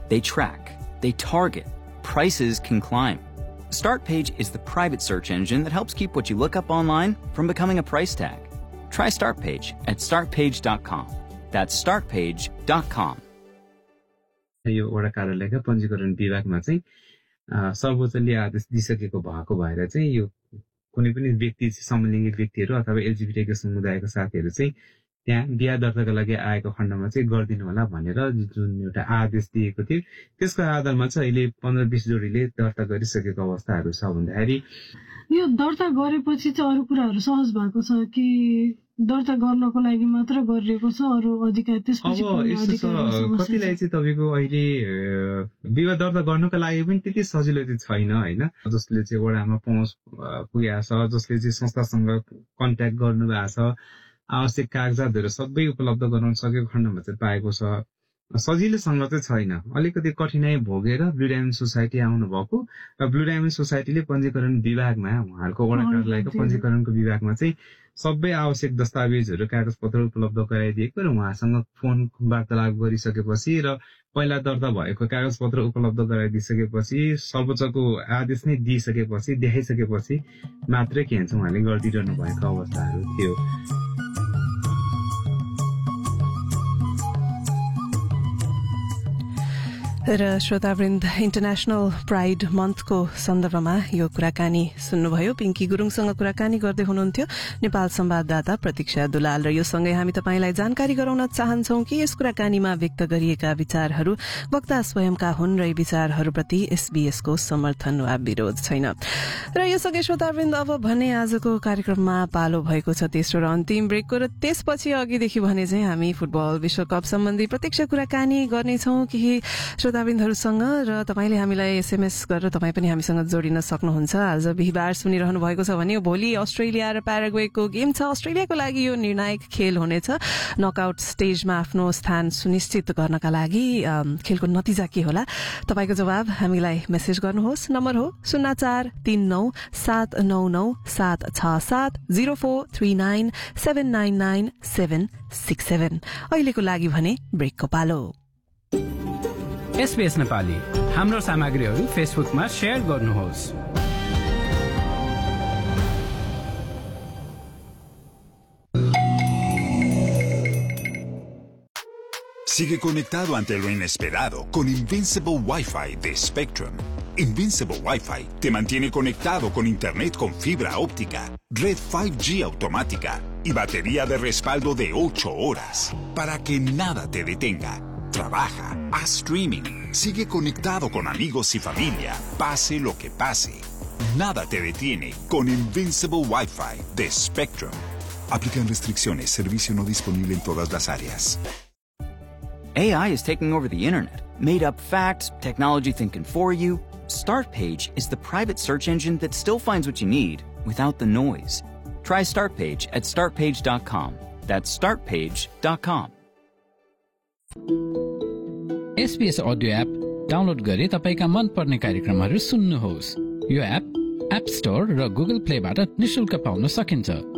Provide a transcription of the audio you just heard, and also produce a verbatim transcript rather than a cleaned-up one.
They track, they target, prices can climb. Startpage is the private search engine that helps keep what you look up online from becoming a price tag. Try Startpage at start page dot com. That's start page dot com. यो वडा कार्यालयका पञ्जीकरण विभागमा चाहिँ सर्वोच्चले आदेश दिइसकेको भएको भएर चाहिँ यो कुनै पनि व्यक्ति समलिङ्गी व्यक्तिहरू अथवा एलजीबीटी समुदायका साथीहरू चाहिँ त्यहाँ बिहा दर्ताका लागि आएको खण्डमा चाहिँ गर्दिनु होला भनेर जुन एउटा आदेश दिएको थियो त्यसको आधारमा चाहिँ अहिले पन्ध्र बीस जोडीले दर्ता गरिसकेको अवस्थाहरू छ भन्दाखेरि यो दर्ता गरेपछि चाहिँ अरू कुराहरू सहज भएको छ कि दर्ता गर्नको लागि मात्र गरिएको छ अरू अधिकार त्यसपछि अब यस्तो कतिलाई चाहिँ तपाईको अहिले विवाह दर्ता गर्नुको लागि पनि त्यति सजिलो चाहिँ छैन हैन जसले चाहिँ वडामा पहुँच पुगेको छ जसले चाहिँ संस्थासँग कन्ट्याक्ट गर्नु भएको छ आवश्यक कागजातहरू सबै उपलब्ध गराउन सकेको खण्डमा चाहिँ पाएको छ सजिलोसँग चाहिँ छैन अलिकति कठिनाइ भोगेर ब्लू डायमन्ड सोसाइटी आउनु भएको र ब्लू डायमन्ड सोसाइटीले पञ्जीकरण विभागमा उहाँहरूको वडा कार्यालयको पञ्जीकरणको विभागमा चाहिँ सबै आवश्यक दस्तावेजहरू कागजपत्र उपलब्ध गराइदिएको र उहाँसँग फोन वार्तालाप गरिसकेपछि र पहिला दर्ता भएको कागजपत्र उपलब्ध गराइदिइसकेपछि सर्वोच्चको आदेश नै दिइसकेपछि देखाइसकेपछि मात्रै के भन्छ उहाँले गरिदिइरहनु भएको अवस्थाहरू थियो र श्रोतावृन्द इन्टरनेशनल प्राइड मन्थको सन्दर्भमा यो कुराकानी सुन्नुभयो पिंकी गुरुङसँग कुराकानी गर्दै हुनुहुन्थ्यो नेपाल संवाददाता प्रतीक्षा दुलाल र यो सँगै हामी तपाईंलाई जानकारी गराउन चाहन्छौं कि यस कुराकानीमा व्यक्त गरिएका विचारहरू वक्ता स्वयंका हुन् र यी विचारहरूप्रति एसबीएसको समर्थन वा विरोध छैन र यो सँगै श्रोतावृन्द अब भने आजको कार्यक्रममा पालो भएको छ तेस्रो र अन्तिम ब्रेकको र त्यसपछि अघिदेखि भने चाहिँ हामी फुटबल विश्वकप सम्बन्धी प्रत्यक्ष कुराकानी गर्नेछौं केही श्रोतावृन्दहरूसँग र तपाईले हामीलाई एसएमएस गरेर तपाई पनि हामीसँग जोडिन सक्नुहुन्छ आज बिहीबार सुनिरहनु भएको छ भने भोलि अस्ट्रेलिया र प्याराग्वेको गेम छ अस्ट्रेलियाको लागि यो निर्णायक खेल हुनेछ नकआउट स्टेजमा आफ्नो स्थान सुनिश्चित गर्नका लागि खेलको नतिजा के होला तपाईको जवाब हामीलाई मेसेज गर्नुहोस् नम्बर हो शून्य चार तीन नौ सात नौ नौ सात छ सात zero four three nine seven nine nine seven six seven अहिलेको लागि भने ब्रेकको पालो एसबीएस नेपाली हाम्रो सामग्रीहरू फेसबुकमा शेयर गर्नुहोस् Sigue conectado ante lo inesperado con Invincible Wi-Fi de Spectrum. Invincible Wi-Fi te mantiene conectado con internet con fibra óptica, red cinco G automática y batería de respaldo de ocho horas para que nada te detenga. Trabaja, haz streaming, sigue conectado con amigos y familia, pase lo que pase. Nada te detiene con Invincible Wi-Fi de Spectrum. Aplican restricciones, servicio no disponible en todas las áreas. A I is taking over the internet. Made up facts, technology thinking for you. Startpage is the private search engine that still finds what you need without the noise. Try Startpage at start page dot com. That's start page dot com. SBS audio app download गरी तपाईका मन पर्ने कार्यक्रमहरू सुन्नुहोस् यो app app store र Google प्लेबाट निशुल्क पाउन सकिन्छ